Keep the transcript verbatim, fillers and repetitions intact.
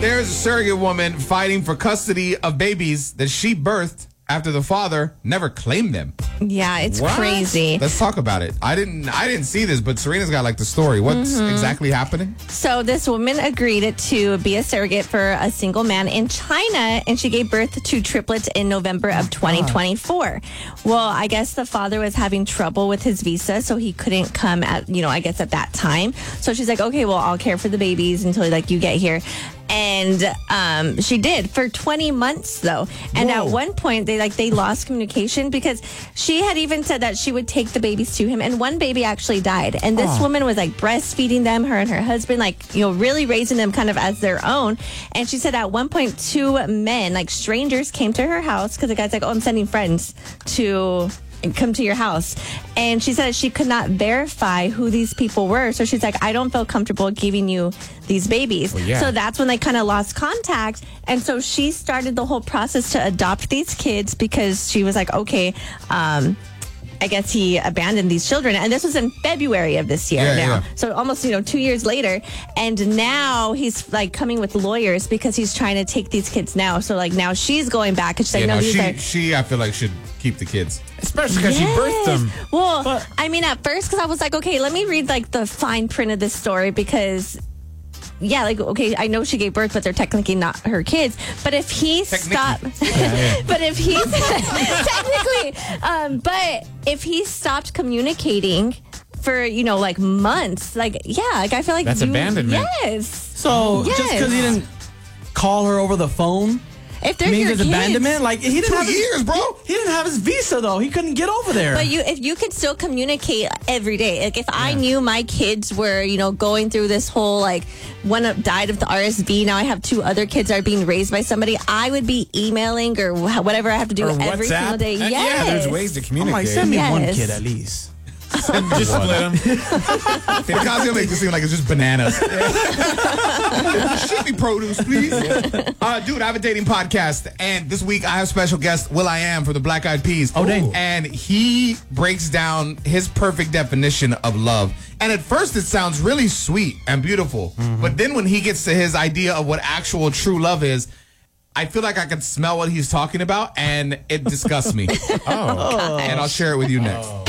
There's a surrogate woman fighting for custody of babies that she birthed after the father never claimed them. Yeah, it's What? crazy. Let's talk about it. I didn't I didn't see this, but Serena's got like the story. What's Mm-hmm. exactly happening? So this woman agreed to be a surrogate for a single man in China, and she gave birth to triplets in November of twenty twenty-four. Well, I guess the father was having trouble with his visa, so he couldn't come at, you know, I guess at that time. So she's like, okay, well, I'll care for the babies until like you get here. And um, she did for twenty months, though. And Whoa. at one point, they like they lost communication because she had even said that she would take the babies to him, and one baby actually died. And this Oh. woman was like breastfeeding them, her and her husband, like, you know, really raising them kind of as their own. And she said at one point, two men, like strangers, came to her house because the guy's like, "Oh, I'm sending friends to come to your house." And she said she could not verify who these people were. So she's like, I don't feel comfortable giving you these babies. Well, yeah. So that's when they kind of lost contact. And so she started the whole process to adopt these kids because she was like, okay, um, I guess he abandoned these children. And this was in February of this year Yeah, now. yeah. So almost, you know, two years later. And now he's like coming with lawyers because he's trying to take these kids now. So like now she's going back and she's like, Yeah, no, no, these she are... she I feel like should keep the kids. Especially because she birthed them. Well, But- I mean, at first, because I was like, okay, let me read like the fine print of this story because, yeah, like, okay, I know she gave birth, but they're technically not her kids. But if he stopped, but if he technically, um, but if he stopped communicating for, you know, like months, like, yeah, like I feel like That's you, abandonment. Yes. So just Yes. because he didn't call her over the phone If they're means your it's kids, abandonment? Like he didn't Two have his- years, bro. He didn't have his visa though. He couldn't get over there. But you, if you could still communicate every day, like if I knew my kids were, you know, going through this whole like one up died of the R S V, now I have two other kids that are being raised by somebody, I would be emailing or wh- whatever I have to do Or every WhatsApp. single day. Uh, Yes. Yeah, there's ways to I'm communicate. like, send me one Yes. kid at least. Just split them. Ocasio makes it seem like it's just bananas. Ship me produce, please. Uh, dude, I have a dating podcast, and this week I have special guest Will I Am for the Black Eyed Peas. Oh, dang. And he breaks down his perfect definition of love. And at first it sounds really sweet and beautiful, but then when he gets to his idea of what actual true love is, I feel like I can smell what he's talking about, and it disgusts me. Oh. And I'll share it with you next.